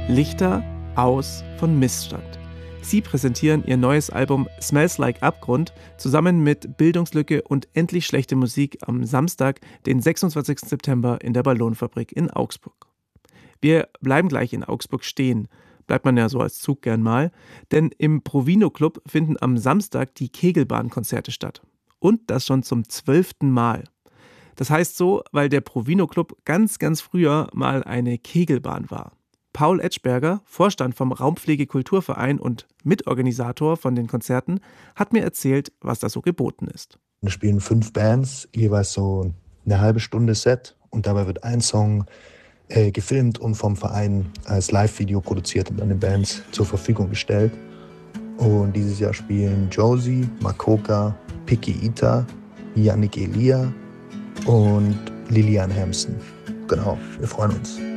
Lichter aus von Missstand. Sie präsentieren ihr neues Album Smells Like Abgrund zusammen mit Bildungslücke und Endlich schlechte Musik am Samstag, den 26. September in der Ballonfabrik in Augsburg. Wir bleiben gleich in Augsburg stehen, bleibt man ja so als Zug gern mal, denn im Provino Club finden am Samstag die Kegelbahnkonzerte statt. Und das schon zum 12. Mal. Das heißt so, weil der Provino Club ganz früher mal eine Kegelbahn war. Paul Etschberger, Vorstand vom Raumpflege-Kulturverein und Mitorganisator von den Konzerten, hat mir erzählt, was da so geboten ist. Wir spielen 5 Bands, jeweils so eine halbe Stunde Set und dabei wird ein Song gefilmt und vom Verein als Live-Video produziert und an den Bands zur Verfügung gestellt. Und dieses Jahr spielen Josie, Makoka, Piki Ita, Yannick Elia und Lilian Hampson. Genau, wir freuen uns.